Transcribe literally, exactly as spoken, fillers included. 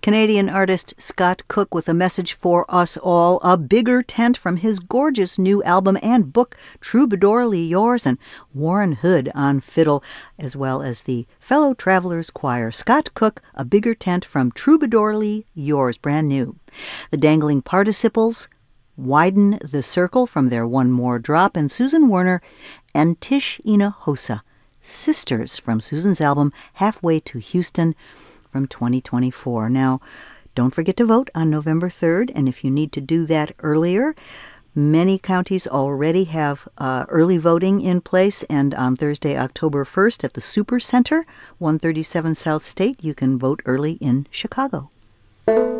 Canadian artist Scott Cook with a message for us all, a bigger tent from his gorgeous new album and book, Troubadourly Yours, and Warren Hood on fiddle, as well as the Fellow Travelers Choir. Scott Cook, a bigger tent from Troubadourly Yours, brand new. The Dangling Participles, Widen the Circle from their One More Drop, and Susan Werner and Tish Hinojosa, Sisters from Susan's album Halfway to Houston from twenty twenty-four. Now, don't forget to vote on November third, and if you need to do that earlier, many counties already have uh, early voting in place, and on Thursday, October first at the Super Center, one thirty-seven South State, you can vote early in Chicago.